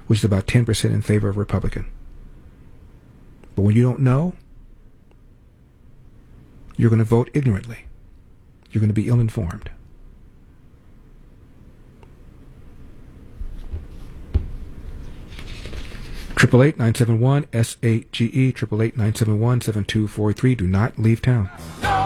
which is about 10% in favor of Republican. But when you don't know, you're going to vote ignorantly. You're going to be ill-informed. Triple 8-971-SAGE, 888-971-7243. Do not leave town.